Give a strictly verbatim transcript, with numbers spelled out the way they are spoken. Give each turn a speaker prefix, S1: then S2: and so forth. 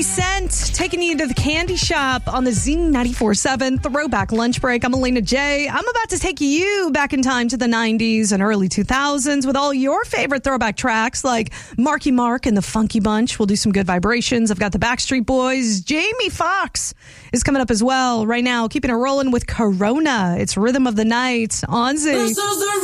S1: fifty Cent taking you to the candy shop on the Z ninety-four point seven Throwback Lunch Break. I'm Elena J. I'm about to take you back in time to the nineties and early two thousands with all your favorite throwback tracks like Marky Mark and the Funky Bunch. We'll do some good vibrations. I've got the Backstreet Boys. Jamie Foxx is coming up as well right now, keeping it rolling with Corona. It's Rhythm of the Night on Z.